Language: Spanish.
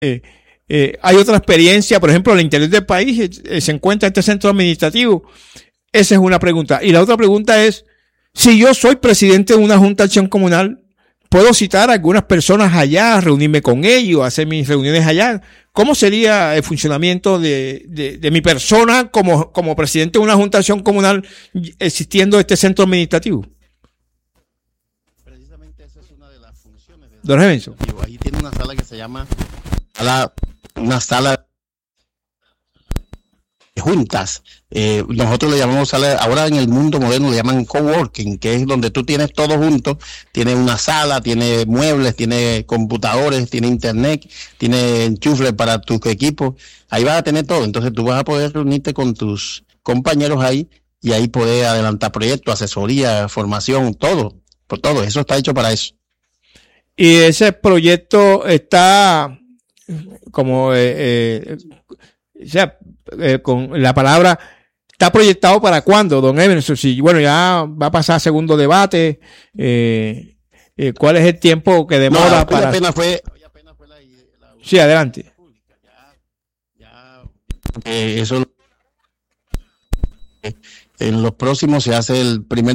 hay otra experiencia, por ejemplo, al interior del país se encuentra este centro administrativo. Esa es una pregunta. Y la otra pregunta es, si yo soy presidente de una Junta de Acción Comunal, ¿puedo citar a algunas personas allá, reunirme con ellos, hacer mis reuniones allá? ¿Cómo sería el funcionamiento de mi persona como presidente de una Junta de Acción Comunal existiendo este centro administrativo? Precisamente esa es una de las funciones de Don Evenson. Ahí tiene una sala que se llama una sala de juntas. Nosotros le llamamos sala, ahora en el mundo moderno le llaman coworking, que es donde tú tienes todo junto, tienes una sala, tienes muebles, tienes computadores, tienes internet, tienes enchufles para tus equipos, ahí vas a tener todo, entonces tú vas a poder reunirte con tus compañeros ahí y ahí poder adelantar proyectos, asesoría, formación, todo, por todo, eso está hecho para eso. Y ese proyecto está como, con la palabra, ¿está proyectado para cuándo, don Emerson? Si, bueno, ya va a pasar segundo debate, ¿cuál es el tiempo que demora para...? Apenas fue sí, adelante. Eso en los próximos se hace el primer